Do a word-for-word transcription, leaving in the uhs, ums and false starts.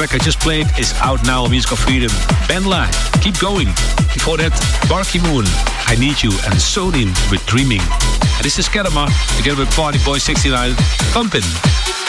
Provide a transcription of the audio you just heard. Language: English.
track I just played is out now on Music of Freedom. Benla, Keep Going. Before that, Barky Moon, I Need You, and Sonin with Dreaming. And this is Kedama, together with Party Boy sixty-nine, Pumpin'.